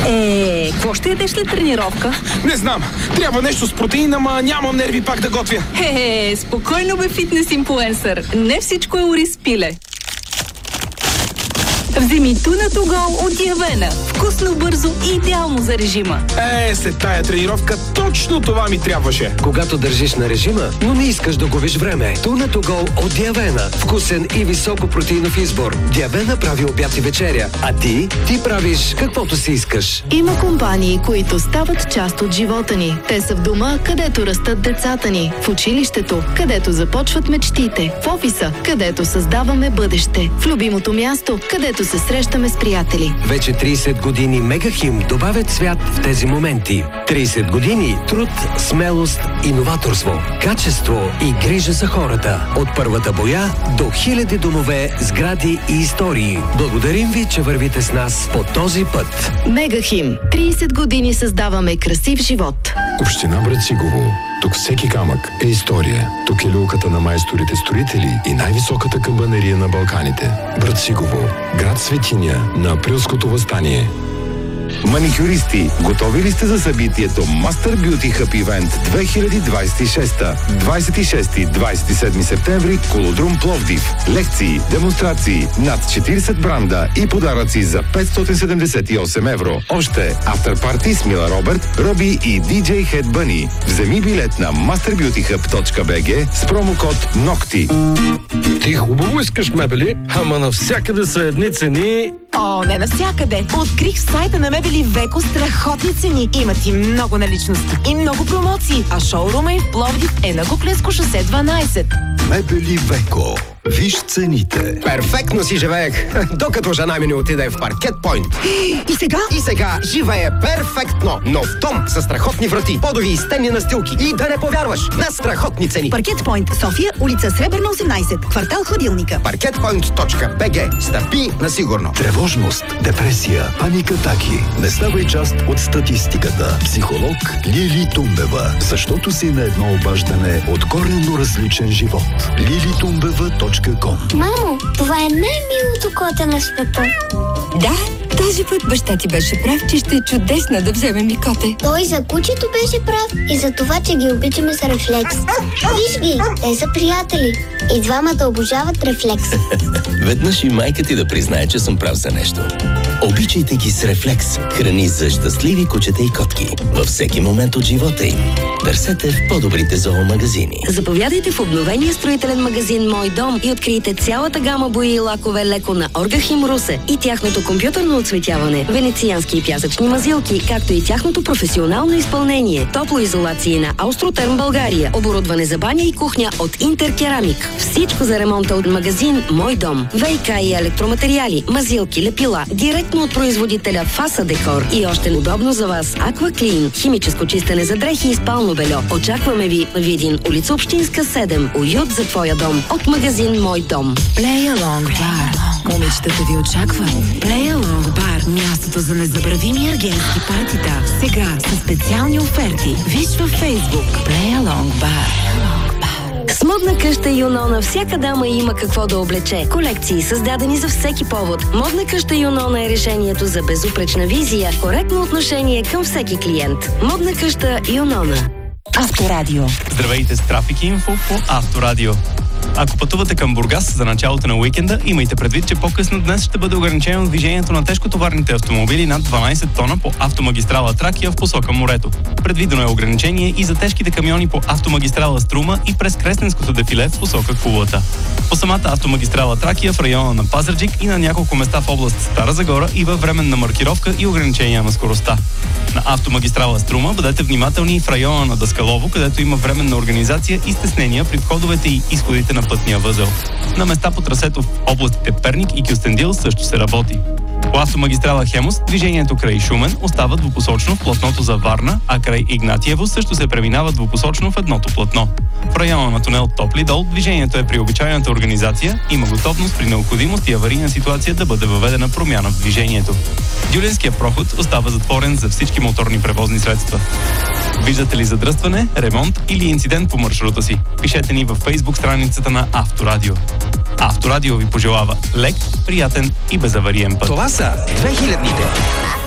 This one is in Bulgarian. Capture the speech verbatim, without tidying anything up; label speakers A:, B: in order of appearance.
A: Е, какво ще ядеш след тренировка?
B: Не знам. Трябва нещо с протеин, ама нямам нерви пак да готвя.
A: Хе, спокойно бе, фитнес инфлуенсър. Не всичко е ориз пиле. Вземи Tuna to Go от Диавена. Вкусно, бързо и идеално за режима.
B: Е, след тая тренировка точно това ми трябваше.
C: Когато държиш на режима, но не искаш да губиш време. Tuna to Go от Диавена. Вкусен и високо протеинов избор. Диавена прави обяд и вечеря. А ти? Ти правиш каквото си искаш.
D: Има компании, които стават част от живота ни. Те са в дома, където растат децата ни. В училището, където започват мечтите. В офиса, където създаваме бъдеще. В любимото място, където се срещаме с приятели.
C: Вече трийсет години Мегахим добавят цвят в тези моменти. трийсет години труд, смелост, иноваторство, качество и грижа за хората. От първата боя до хиляди домове, сгради и истории. Благодарим ви, че вървите с нас по този път.
D: Мегахим. трийсет години създаваме красив живот.
E: Община Брацигово. Тук всеки камък е история. Тук е люлката на майсторите-строители и най-високата камбанерия на Балканите. Брацигово. Град светиня на априлското въстание.
F: Маникюристи, готови ли сте за събитието Master Beauty Hub Event две хиляди двадесет и шеста? двадесет и шести и двадесет и седми септември, Колодрум Пловдив. Лекции, демонстрации, над четирийсет бранда и подаръци за петстотин седемдесет и осем евро. Още афтерпарти с Мила Робърт, Роби и диджей Head Bunny. Вземи билет на master beauty hub точка би джи с промокод НОКТИ.
G: Ти хубаво искаш мебели, ама навсякъде са едни цени.
H: О, не навсякъде. Открих в сайта на Мебели Веко страхотни цени. Имат и много наличности и много промоции. А шоурума им в Пловдив е на Куклensко шосе дванадесет.
I: Мебели Веко. Виж цените.
C: Перфектно си живеех, докато жена ми не отиде в Паркет Пойнт.
H: И сега?
C: И сега живее перфектно, но в дом със страхотни врати, подови и стенни настилки. И да не повярваш, на страхотни цени.
H: Паркет Пойнт, София, улица Сребърна осемнадесет, квартал Хладилника.
C: паркет пойнт точка би джи. Стъпи на сигурно.
I: Тревожност, депресия, паникатаки. Не ставай част от статистиката. Психолог Лили Тумбева. Защото си на едно обаждане от коренно различен живот. лили тумбева точка ком.
J: Мамо, това е най-милото коте на света.
K: Да, този път баща ти беше прав, че ще е чудесно да вземем и коте.
J: Той за кучето беше прав и за това, че ги обичаме с Рефлекс. Виж ги, те са приятели. И двамата обожават Рефлекс.
L: Веднъж и майка ти да признае, че съм прав за нещо. Обичайте ги с Рефлекс. Храни за щастливи кучета и котки. Във всеки момент от живота им. Търсете в по-добрите зоомагазини.
M: Заповядайте в обновения строителен магазин Мой дом и открийте цялата гама бои и лакове леко на Оргахим Русе и тяхното компютърно оцветяване, венециански и пясъчни мазилки, както и тяхното професионално изпълнение, топлоизолации на Аустротерм България, оборудване за баня и кухня от Интеркерамик. Всичко за ремонта от магазин Мой дом. ВиК и електроматериали, мазилки, лепила, директно от производителя Фаса Декор и още удобно за вас Акваклин, химическо чистене за дрехи и спално бельо. Очакваме ви в Видин, улица Общинска седем. Уют за твоя дом от магазин Мой дом.
N: Play Along Bar. Момичетата ви очаква. Play Along Bar. Мястото за незабравими аргенски партита. Сега са специални оферти. Виж във Фейсбук. Play Along Bar.
M: С модна къща Юнона всяка дама има какво да облече. Колекции създадени за всеки повод. Модна къща Юнона е решението за безупречна визия, коректно отношение към всеки клиент. Модна къща Юнона.
N: Авторадио.
O: Здравейте с Трафик Инфо по Авторадио. Ако пътувате към Бургас за началото на уикенда, имайте предвид, че по-късно днес ще бъде ограничено движението на тежкотоварните автомобили над дванадесет тона по автомагистрала Тракия в посока морето. Предвидено е ограничение и за тежките камиони по автомагистрала Струма и през Кресненското дефиле в посока Кулата. По самата автомагистрала Тракия в района на Пазарджик и на няколко места в област Стара Загора има временна маркировка и ограничения на скоростта. На автомагистрала Струма бъдете внимателни в района на Даскалово, където има временна организация и стеснения при входовете и изходите на пътния възел. На места по трасето в областите Перник и Кюстендил също се работи. По автомагистрала Хемус движението край Шумен остава двупосочно в платното за Варна, а край Игнатиево също се преминава двупосочно в едното платно. В района на тунел Топли дол движението е при обичайната организация, има готовност при необходимост и аварийна ситуация да бъде въведена промяна в движението. Дюленският проход остава затворен за всички моторни превозни средства. Виждате ли задръстване, ремонт или инцидент по маршрута си? Пишете ни във Фейсбук страницата на Авторадио. Авторадио ви пожелава лек, приятен и безавариен път.
C: Това са две хилядните.